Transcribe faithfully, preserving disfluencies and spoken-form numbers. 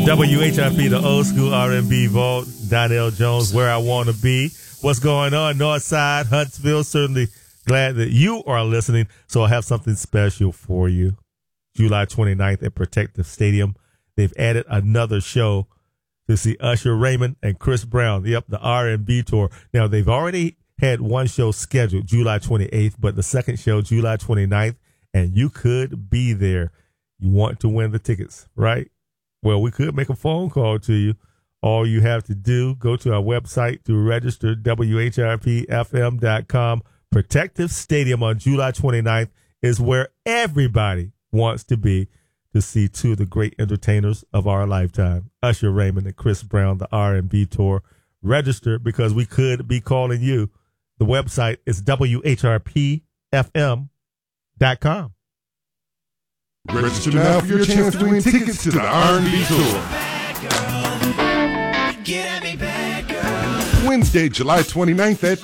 W H I P, the old school R and B vault. Donnell Jones, Where I Want to Be. What's going on? Northside, Huntsville. Certainly glad that you are listening. So I have something special for you. July twenty-ninth at Protective Stadium. They've added another show to see Usher Raymond and Chris Brown. Yep, the R and B tour. Now, they've already had one show scheduled, July twenty-eighth, but the second show, July twenty-ninth, and you could be there. You want to win the tickets, right? Well, we could make a phone call to you. All you have to do, go to our website to register, W H R P F M dot com. Protective Stadium on July twenty-ninth is where everybody wants to be to see two of the great entertainers of our lifetime, Usher Raymond and Chris Brown, the R and B tour. Register because we could be calling you. The website is W H R P F M dot com. Register now for your chance to win tickets to the R and B tour. Wednesday, July twenty-ninth at